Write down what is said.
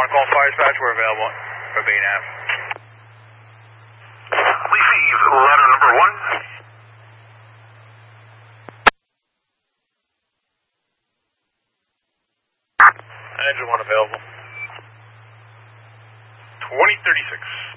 call fire dispatch, we're available for Bay Nav. Receive ladder number 1. Engine 1 available. 2036.